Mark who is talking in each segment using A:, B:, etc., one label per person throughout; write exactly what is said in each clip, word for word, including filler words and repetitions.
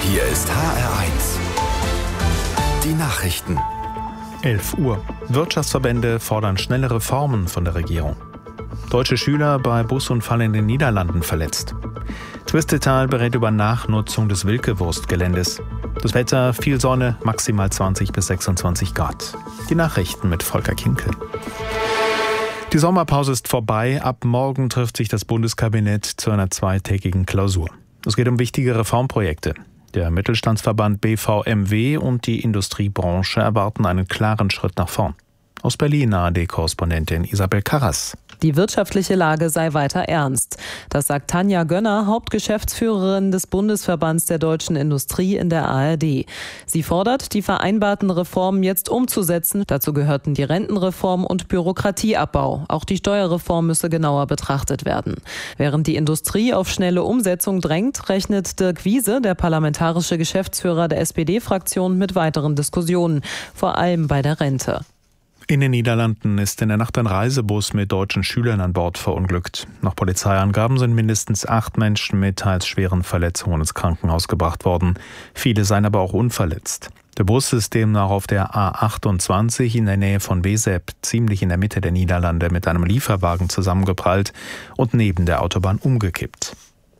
A: Hier ist H R eins. Die Nachrichten.
B: elf Uhr. Wirtschaftsverbände fordern schnelle Reformen von der Regierung. Deutsche Schüler bei Busunfall in den Niederlanden verletzt. Twistetal berät über Nachnutzung des Wilke-Wurst-Geländes. Das Wetter, viel Sonne, maximal zwanzig bis sechsundzwanzig Grad. Die Nachrichten mit Volker Kinkel. Die Sommerpause ist vorbei. Ab morgen trifft sich das Bundeskabinett zu einer zweitägigen Klausur. Es geht um wichtige Reformprojekte. Der Mittelstandsverband B V M W und die Industriebranche erwarten einen klaren Schritt nach vorn. Aus Berlin A R D-Korrespondentin Isabel Karras.
C: Die wirtschaftliche Lage sei weiter ernst. Das sagt Tanja Gönner, Hauptgeschäftsführerin des Bundesverbands der deutschen Industrie in der A R D. Sie fordert, die vereinbarten Reformen jetzt umzusetzen. Dazu gehörten die Rentenreform und Bürokratieabbau. Auch die Steuerreform müsse genauer betrachtet werden. Während die Industrie auf schnelle Umsetzung drängt, rechnet Dirk Wiese, der parlamentarische Geschäftsführer der S P D-Fraktion, mit weiteren Diskussionen, vor allem bei der Rente.
B: In den Niederlanden ist in der Nacht ein Reisebus mit deutschen Schülern an Bord verunglückt. Nach Polizeiangaben sind mindestens acht Menschen mit teils schweren Verletzungen ins Krankenhaus gebracht worden. Viele seien aber auch unverletzt. Der Bus ist demnach auf der A achtundzwanzig in der Nähe von Wezep, ziemlich in der Mitte der Niederlande, mit einem Lieferwagen zusammengeprallt und neben der Autobahn umgekippt.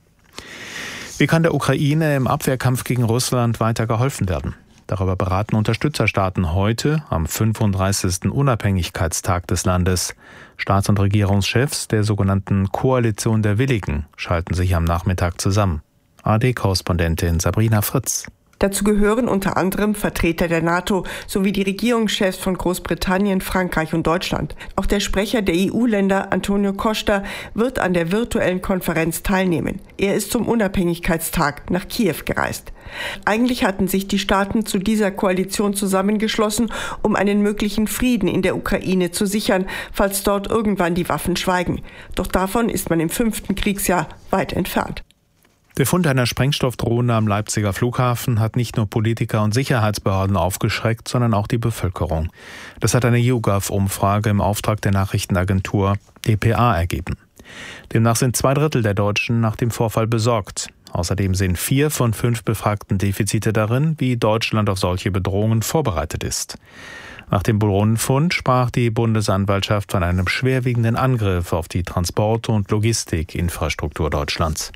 B: Wie kann der Ukraine im Abwehrkampf gegen Russland weiter geholfen werden? Darüber beraten Unterstützerstaaten heute am fünfunddreißigsten Unabhängigkeitstag des Landes. Staats- und Regierungschefs der sogenannten Koalition der Willigen schalten sich am Nachmittag zusammen. A R D-Korrespondentin Sabrina Fritz.
D: Dazu gehören unter anderem Vertreter der NATO sowie die Regierungschefs von Großbritannien, Frankreich und Deutschland. Auch der Sprecher der E U-Länder, Antonio Costa, wird an der virtuellen Konferenz teilnehmen. Er ist zum Unabhängigkeitstag nach Kiew gereist. Eigentlich hatten sich die Staaten zu dieser Koalition zusammengeschlossen, um einen möglichen Frieden in der Ukraine zu sichern, falls dort irgendwann die Waffen schweigen. Doch davon ist man im fünften Kriegsjahr weit entfernt.
B: Der Fund einer Sprengstoffdrohne am Leipziger Flughafen hat nicht nur Politiker und Sicherheitsbehörden aufgeschreckt, sondern auch die Bevölkerung. Das hat eine YouGov-Umfrage im Auftrag der Nachrichtenagentur D P A ergeben. Demnach sind zwei Drittel der Deutschen nach dem Vorfall besorgt. Außerdem sehen vier von fünf Befragten Defizite darin, wie Deutschland auf solche Bedrohungen vorbereitet ist. Nach dem Drohnenfund sprach die Bundesanwaltschaft von einem schwerwiegenden Angriff auf die Transport- und Logistikinfrastruktur Deutschlands.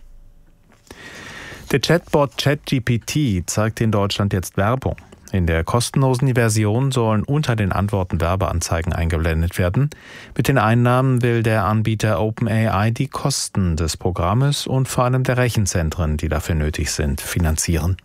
B: Der Chatbot ChatGPT zeigt in Deutschland jetzt Werbung. In der kostenlosen Version sollen unter den Antworten Werbeanzeigen eingeblendet werden. Mit den Einnahmen will der Anbieter OpenAI die Kosten des Programmes und vor allem der Rechenzentren, die dafür nötig sind, finanzieren.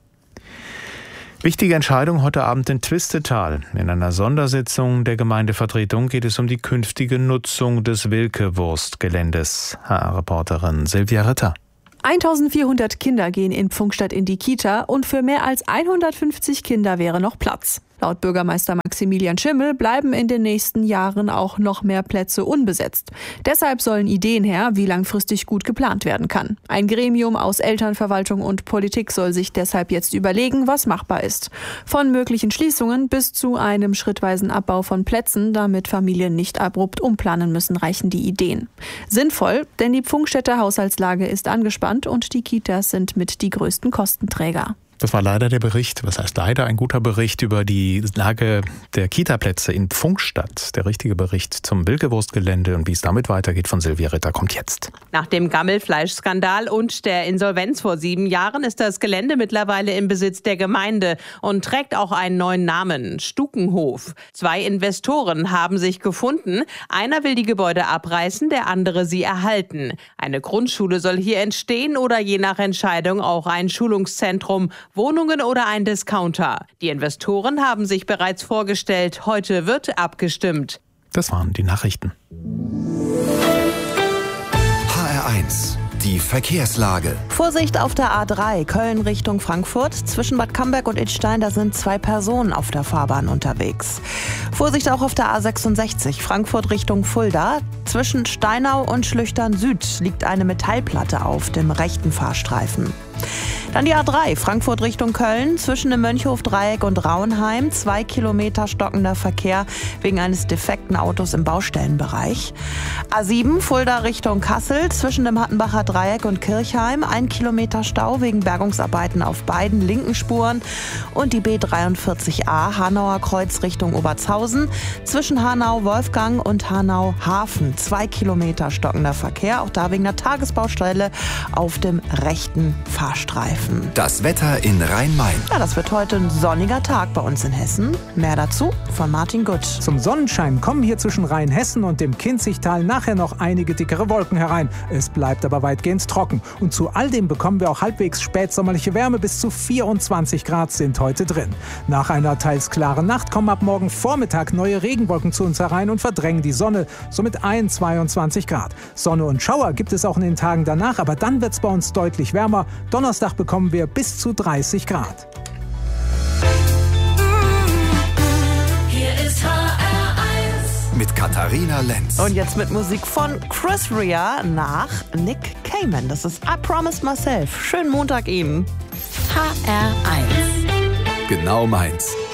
B: Wichtige Entscheidung heute Abend in Twistetal. In einer Sondersitzung der Gemeindevertretung geht es um die künftige Nutzung des Wilke-Wurst-Geländes. H R-Reporterin Silvia Ritter.
E: eintausendvierhundert Kinder gehen in Pfungstadt in die Kita und für mehr als hundertfünfzig Kinder wäre noch Platz. Laut Bürgermeister Maximilian Schimmel bleiben in den nächsten Jahren auch noch mehr Plätze unbesetzt. Deshalb sollen Ideen her, wie langfristig gut geplant werden kann. Ein Gremium aus Elternverwaltung und Politik soll sich deshalb jetzt überlegen, was machbar ist. Von möglichen Schließungen bis zu einem schrittweisen Abbau von Plätzen, damit Familien nicht abrupt umplanen müssen, reichen die Ideen. Sinnvoll, denn die Pfungstädter Haushaltslage ist angespannt und die Kitas sind mit die größten Kostenträger.
B: Das war leider der Bericht, was heißt leider, ein guter Bericht über die Lage der Kita-Plätze in Pfungstadt. Der richtige Bericht zum Wilke-Wurst-Gelände und wie es damit weitergeht von Silvia Ritter kommt jetzt.
F: Nach dem Gammelfleischskandal und der Insolvenz vor sieben Jahren ist das Gelände mittlerweile im Besitz der Gemeinde und trägt auch einen neuen Namen, Stukenhof. Zwei Investoren haben sich gefunden. Einer will die Gebäude abreißen, der andere sie erhalten. Eine Grundschule soll hier entstehen oder je nach Entscheidung auch ein Schulungszentrum, Wohnungen oder ein Discounter. Die Investoren haben sich bereits vorgestellt. Heute wird abgestimmt.
B: Das waren die Nachrichten.
A: H R eins. Die Verkehrslage.
G: Vorsicht auf der A drei, Köln Richtung Frankfurt. Zwischen Bad Camberg und Idstein, da sind zwei Personen auf der Fahrbahn unterwegs. Vorsicht auch auf der A sechsundsechzig, Frankfurt Richtung Fulda. Zwischen Steinau und Schlüchtern Süd liegt eine Metallplatte auf dem rechten Fahrstreifen. Dann die A drei, Frankfurt Richtung Köln, zwischen dem Mönchhof-Dreieck und Rauenheim. Zwei Kilometer stockender Verkehr wegen eines defekten Autos im Baustellenbereich. A sieben, Fulda Richtung Kassel, zwischen dem Hattenbacher Dreieck und Kirchheim. Ein Kilometer Stau wegen Bergungsarbeiten auf beiden linken Spuren. Und die B dreiundvierzig A, Hanauer Kreuz Richtung Obertshausen, zwischen Hanau-Wolfgang und Hanau-Hafen. Zwei Kilometer stockender Verkehr, auch da wegen der Tagesbaustelle auf dem rechten Fahrstreifen.
A: Das Wetter in Rhein-Main.
G: Ja, das wird heute ein sonniger Tag bei uns in Hessen. Mehr dazu von Martin Gutt.
H: Zum Sonnenschein kommen hier zwischen Rheinhessen und dem Kinzigtal nachher noch einige dickere Wolken herein. Es bleibt aber weitgehend trocken. Und zu all dem bekommen wir auch halbwegs spätsommerliche Wärme. Bis zu vierundzwanzig Grad sind heute drin. Nach einer teils klaren Nacht kommen ab morgen Vormittag neue Regenwolken zu uns herein und verdrängen die Sonne. Somit einundzwanzig Grad. Sonne und Schauer gibt es auch in den Tagen danach, aber dann wird es bei uns deutlich wärmer. Donnerstag bekommen wir bis zu dreißig Grad.
A: Hier ist H R eins mit Katharina Lenz.
G: Und jetzt mit Musik von Chris Rea nach Nick Cayman. Das ist I Promised Myself. Schönen Montag Ihnen.
A: H R eins. Genau meins.